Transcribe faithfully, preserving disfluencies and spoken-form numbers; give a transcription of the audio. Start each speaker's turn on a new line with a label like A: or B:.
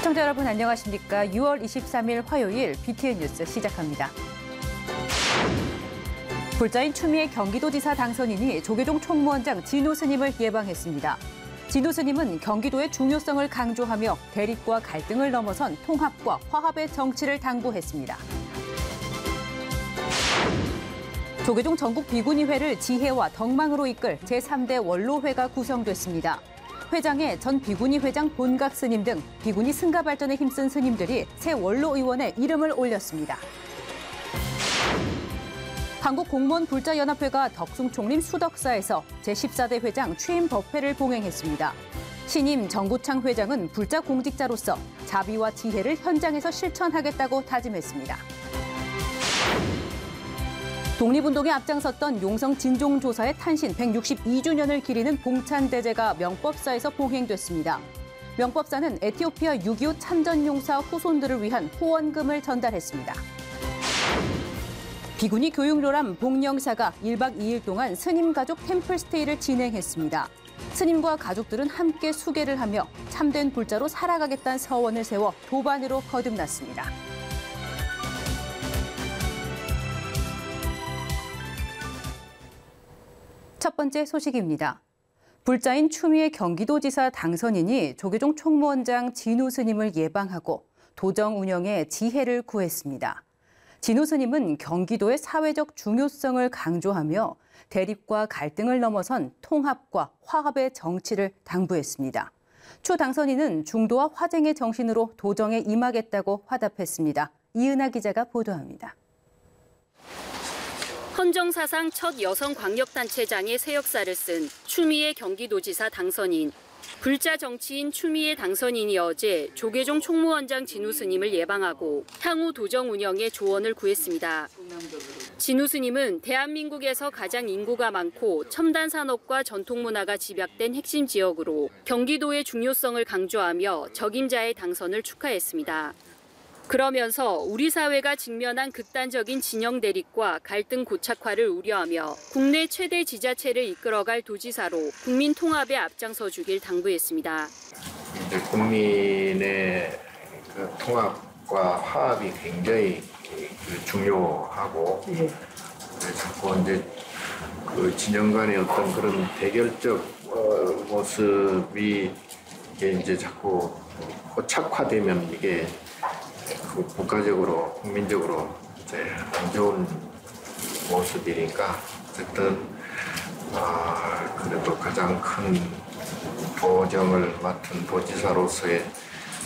A: 시청자 여러분 안녕하십니까? 유월 이십삼일 화요일 비티엔 뉴스 시작합니다. 불자인 추미애 경기도지사 당선인이 조계종 총무원장 진우 스님을 예방했습니다. 진우 스님은 경기도의 중요성을 강조하며 대립과 갈등을 넘어선 통합과 화합의 정치를 당부했습니다. 조계종 전국 비구니회를 지혜와 덕망으로 이끌 제삼대 원로회가 구성됐습니다. 회장에 전 비구니 회장 본각 스님 등 비구니 승가 발전에 힘쓴 스님들이 새 원로 의원에 이름을 올렸습니다. 한국공무원불자연합회가 덕숭총림 수덕사에서 제십사대 회장 취임 법회를 봉행했습니다. 신임 정구창 회장은 불자 공직자로서 자비와 지혜를 현장에서 실천하겠다고 다짐했습니다. 독립운동에 앞장섰던 용성 진종조사의 탄신 백육십이주년을 기리는 봉찬대제가 명법사에서 봉행됐습니다. 명법사는 에티오피아 육이오 참전용사 후손들을 위한 후원금을 전달했습니다. 비구니 교육로람 복령사가 일박 이일 동안 스님 가족 템플스테이를 진행했습니다. 스님과 가족들은 함께 수계를 하며 참된 불자로 살아가겠다는 서원을 세워 도반으로 거듭났습니다. 첫 번째 소식입니다. 불자인 추미애 경기도지사 당선인이 조계종 총무원장 진우 스님을 예방하고 도정 운영에 지혜를 구했습니다. 진우 스님은 경기도의 사회적 중요성을 강조하며 대립과 갈등을 넘어선 통합과 화합의 정치를 당부했습니다. 추 당선인은 중도와 화쟁의 정신으로 도정에 임하겠다고 화답했습니다. 이은하 기자가 보도합니다.
B: 헌정사상 첫 여성 광역단체장의 새 역사를 쓴 추미애 경기도지사 당선인. 불자 정치인 추미애 당선인이 어제 조계종 총무원장 진우 스님을 예방하고 향후 도정 운영에 조언을 구했습니다. 진우 스님은 대한민국에서 가장 인구가 많고 첨단 산업과 전통 문화가 집약된 핵심 지역으로 경기도의 중요성을 강조하며 적임자의 당선을 축하했습니다. 그러면서 우리 사회가 직면한 극단적인 진영 대립과 갈등 고착화를 우려하며 국내 최대 지자체를 이끌어갈 도지사로 국민 통합에 앞장서 주길 당부했습니다.
C: 이제 국민의 그 통합과 화합이 굉장히 중요하고 네. 자꾸 이제 그 진영 간의 어떤 그런 대결적 어, 모습이 이게 이제 자꾸 고착화되면 이게 그 국가적으로, 국민적으로 이제 안 좋은 모습이니까 어쨌든 아, 그래도 가장 큰 도정을 맡은 도지사로서의